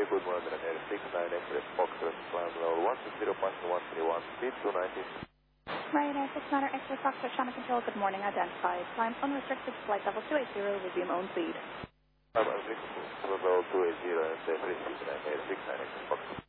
good morning, Air 69 Express Foxtrot, climb level 160, passing 131, speed 290. Ryanair 69 Express Foxtrot, channel control, good morning, identified. Climb unrestricted, flight level 280, resume own speed. I'm unrestricted, level 280 and free speed, Air 69 Express Foxtrot.